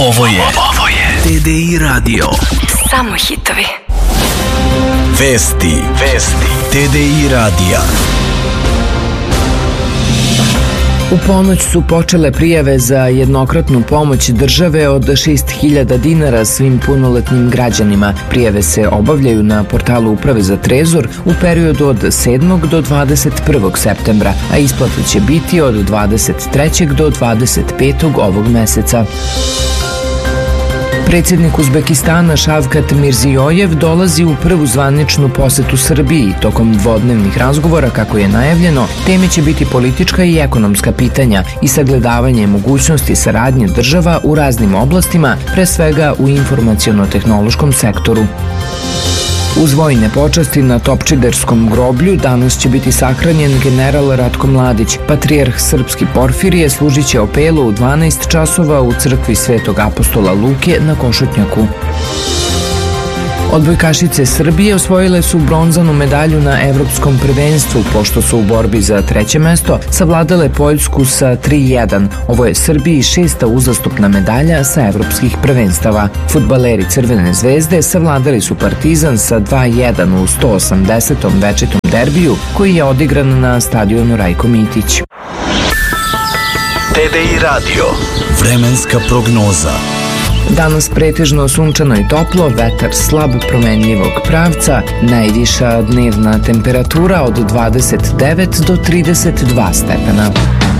Ovo je TDI Radio. Samo hitovi. Vesti TDI Radija. U ponoć su počele prijave za jednokratnu pomoć države od 6.000 dinara svim punoletnim građanima. Prijave se obavljaju na portalu Uprave za trezor u periodu od 7. do 21. septembra, a isplata će biti od 23. do 25. ovog meseca. Predsjednik Uzbekistana Šavkat Mirzijojev dolazi u prvu zvaničnu posetu Srbiji. Tokom dvodnevnih razgovora, kako je najavljeno, teme će biti politička i ekonomska pitanja i sagledavanje mogućnosti saradnje država u raznim oblastima, pre svega u informaciono-tehnološkom sektoru. Uz vojne počasti na Topčiderskom groblju danas će biti sahranjen general Ratko Mladić. Patrijarh srpski Porfirije služit će opelu u 12 časova u crkvi Svetog apostola Luke na Košutnjaku. Odbojkašice Srbije osvojile su bronzanu medalju na evropskom prvenstvu, pošto su u borbi za treće mesto savladale Poljsku sa 3:1. Ovo je Srbiji 6. uzastopna medalja sa evropskih prvenstava. Fudbaleri Crvene zvezde savladali su Partizan sa 2:1 u 180. večitom derbiju, koji je odigran na stadionu Rajko Mitić. TDI Radio. Vremenska prognoza. Danas pretežno sunčano i toplo, vetar slab promenljivog pravca, najviša dnevna temperatura od 29 do 32 stepena.